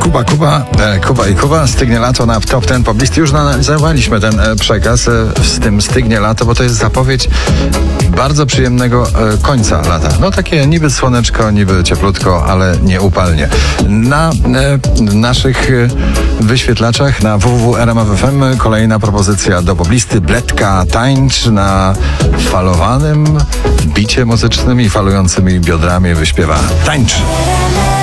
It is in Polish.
Kuba, stygnie lato na Top Ten Poblisty. Już analizowaliśmy ten przekaz z tym stygnie lato, bo to jest zapowiedź bardzo przyjemnego końca lata. No takie niby słoneczko, niby cieplutko, ale nie upalnie. Na naszych wyświetlaczach na www.rmf.fm kolejna propozycja do poblisty. Bledka tańcz na falowanym bicie muzycznym i falującymi biodrami wyśpiewa Tańcz.